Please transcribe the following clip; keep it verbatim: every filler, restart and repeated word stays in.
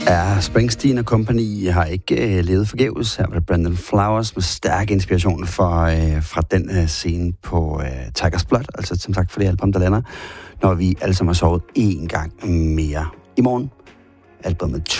Ja, Springsteen og Company har ikke øh, levet forgæves. Her var det Brandon Flowers med stærk inspiration for, øh, fra den øh, scene på øh, Tiger's Blood. Altså som sagt for det album, der lander, når vi alle sammen har sovet én gang mere. I morgen albumet